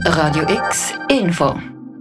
Radio X Info.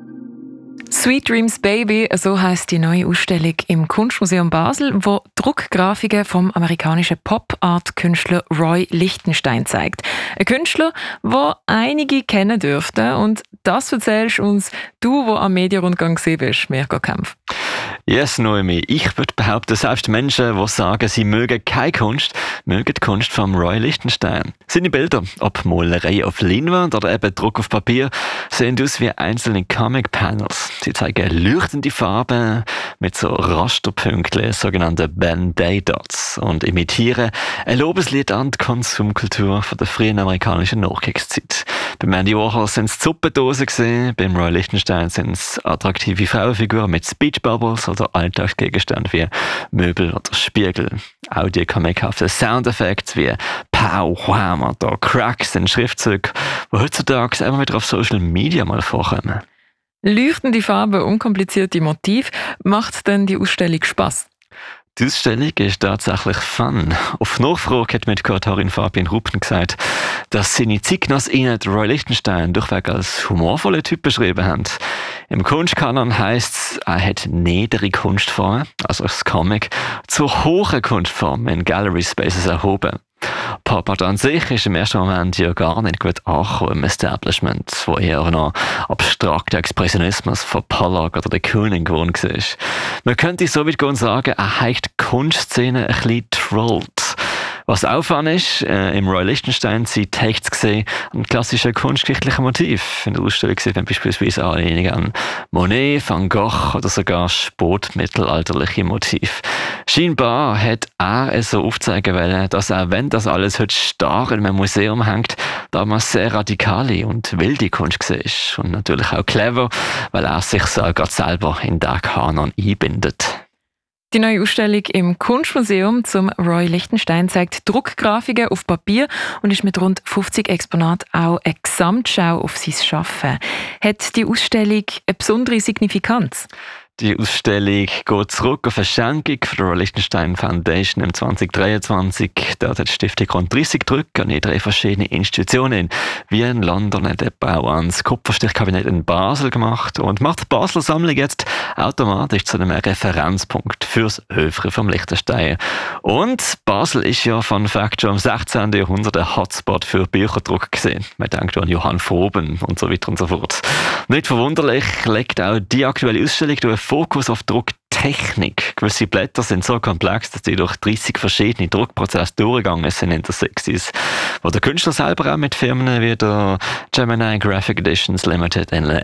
Sweet Dreams Baby, so heisst die neue Ausstellung im Kunstmuseum Basel, wo Druckgrafiken vom amerikanischen Pop-Art-Künstler Roy Lichtenstein zeigt. Ein Künstler, den einige kennen dürften. Und das erzählst uns du, der am Medienrundgang gesehen bist, Mirko Kempf. Yes, Noemi. Ich würde behaupten, selbst Menschen, die sagen, sie mögen keine Kunst, mögen die Kunst von Roy Lichtenstein. Seine Bilder, ob Malerei auf Leinwand oder eben Druck auf Papier, sehen aus wie einzelne Comic-Panels. Sie zeigen leuchtende Farben mit so Rasterpünktchen, sogenannte Band-Aid-Dots, und imitieren ein Lobeslied an die Konsumkultur von der frühen amerikanischen Nachkriegszeit. Beim Andy Warhol sind es Suppendosen gewesen, beim Roy Lichtenstein sind es attraktive Frauenfiguren mit Speechbubbles oder Alltagsgegenstände wie Möbel oder Spiegel. Auch die comichaften Soundeffekte wie Pow, Wham oder Cracks sind Schriftzüge, die heutzutage immer wieder auf Social Media mal vorkommen. Leuchtende Farben, unkomplizierte Motive, macht denn die Ausstellung Spass? Die Ausstellung ist tatsächlich fun. Auf Nachfrage hat mir die Kuratorin Fabian Ruppen gesagt, dass seine Zeitgenossinnen Roy Lichtenstein durchweg als humorvolle Typ beschrieben haben. Im Kunstkanon heisst es, er hat niedere Kunstformen, also das Comic, zu hohen Kunstformen in Gallery Spaces erhoben. Pop Art an sich ist im ersten Moment ja gar nicht gut angekommen im Establishment, wo eher noch abstrakter Expressionismus von Pollock oder de Kooning gewohnt war. Man könnte so weit gehen und sagen, er hat die Kunstszene ein bisschen trollt. Was auffallend ist, im Roy Lichtenstein sind Texte gesehen ein klassischer kunstgeschichtlicher Motiv. In der Ausstellung sieht man beispielsweise Anlehnungen an Monet, Van Gogh oder sogar spätmittelalterliche Motive. Scheinbar hat er es so aufzeigen wollen, dass er, wenn das alles heute starr in einem Museum hängt, damals sehr radikale und wilde Kunst war. Und natürlich auch clever, weil er sich sogar selber in den Kanon einbindet. Die neue Ausstellung im Kunstmuseum zum Roy Lichtenstein zeigt Druckgrafiken auf Papier und ist mit rund 50 Exponaten auch eine Gesamtschau auf sein Schaffen. Hat die Ausstellung eine besondere Signifikanz? Die Ausstellung geht zurück auf eine Schenkung von der Roy Lichtenstein Foundation im 2023. Dort hat die Stiftung rund 30 Drucke an 3 verschiedene Institutionen in Wien, London und auch ans Kupferstichkabinett in Basel gemacht und macht die Basler Sammlung jetzt automatisch zu einem Referenzpunkt fürs Œuvre vom Lichtenstein. Und Basel ist ja von Fact schon im 16. Jahrhundert ein Hotspot für Bücherdruck gesehen. Man denkt an Johann Vauban und so weiter und so fort. Nicht verwunderlich legt auch die aktuelle Ausstellung durch Fokus auf Drucktechnik. Gewisse Blätter sind so komplex, dass sie durch 30 verschiedene Druckprozesse durchgegangen sind in der 60s, wo der Künstler selber auch mit Firmen wie der Gemini Graphic Editions Limited in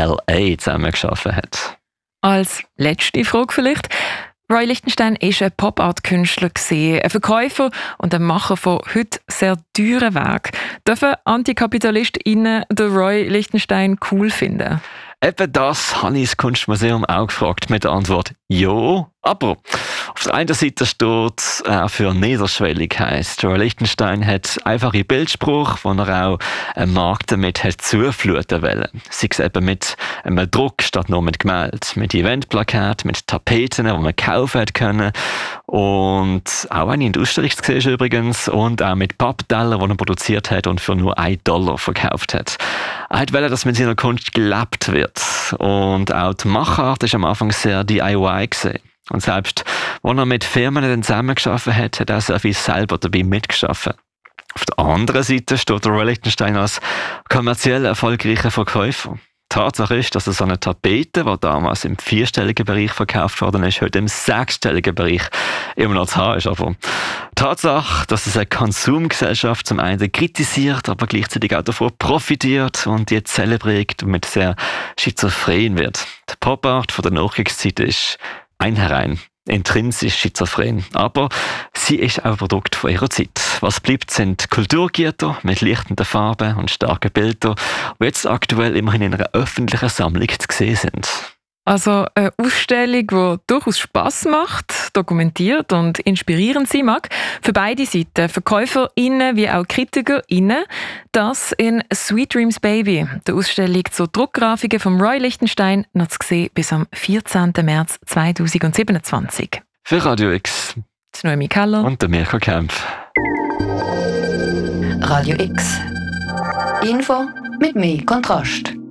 LA zusammengearbeitet hat. Als letzte Frage vielleicht. Roy Lichtenstein ist ein Pop-Art-Künstler, ein Verkäufer und ein Macher von heute sehr teuren Werken. Dürfen AntikapitelistInnen den Roy Lichtenstein cool finden? Eben das habe ich das Kunstmuseum auch gefragt mit der Antwort «Ja». Aber auf der einen Seite steht für niederschwellig heisst. Roy Lichtenstein hat einfache Bildspruch, wo er auch einen Markt damit hat zufluten wollen. Sei es eben mit einem Druck statt nur mit Gemälde, mit Eventplakaten, mit Tapeten, die man kaufen hat können. Und auch eine in der Ausstellung zu sehen ist übrigens. Und auch mit Pappteller, die er produziert hat und für nur $1 verkauft hat. Er wollte, dass mit seiner Kunst gelebt wird. Und auch die Machart war am Anfang sehr DIY gewesen. Und selbst, als er mit Firmen dann zusammengearbeitet hat, hat er sehr viel selber dabei mitgearbeitet. Auf der anderen Seite steht der Roy Lichtenstein als kommerziell erfolgreicher Verkäufer. Tatsache ist, dass so eine Tapete, die damals im 4-stelligen Bereich verkauft worden ist, heute im 6-stelligen Bereich immer noch zu haben ist. Aber Tatsache, dass es eine Konsumgesellschaft zum einen kritisiert, aber gleichzeitig auch davon profitiert und jetzt zelebriert und mit sehr schizophren wird. Die Pop-Art von der Nachkriegszeit ist einherein intrinsisch schizophren. Aber sie ist auch ein Produkt von ihrer Zeit. Was bleibt, sind Kulturgüter mit lichtenden Farben und starken Bildern, die jetzt aktuell immerhin in einer öffentlichen Sammlung zu sehen sind. Also eine Ausstellung, die durchaus Spass macht, dokumentiert und inspirierend sein mag. Für beide Seiten, VerkäuferInnen wie auch KritikerInnen. Das in Sweet Dreams Baby, der Ausstellung zur Druckgrafiken von Roy Lichtenstein, noch zu sehen bis am 14. März 2027. Für Radio X. Noemi Keller und der Mirko Kempf. Radio X. Info mit mehr Kontrast.